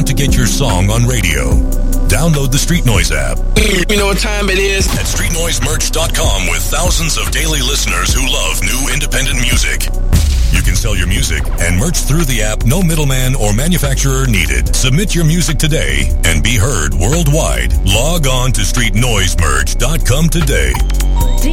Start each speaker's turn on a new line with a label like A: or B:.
A: to get your song on radio. Download the Street Noise app.
B: You know what time it is?
A: At streetnoisemerch.com with thousands of daily listeners who love new independent music. You can sell your music and merch through the app, no middleman or manufacturer needed. Submit your music today and be heard worldwide. Log on to streetnoisemerch.com today.